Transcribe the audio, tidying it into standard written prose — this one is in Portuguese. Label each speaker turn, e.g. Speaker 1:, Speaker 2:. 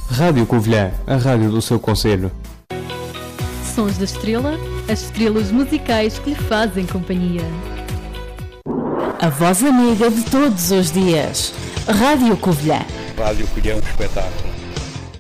Speaker 1: Rádio Covilhã, a rádio do seu concelho.
Speaker 2: Sons da Estrela, as estrelas musicais que lhe fazem companhia.
Speaker 3: A voz amiga de todos os dias. Rádio Covilhã.
Speaker 4: Rádio Covilhã, um espetáculo.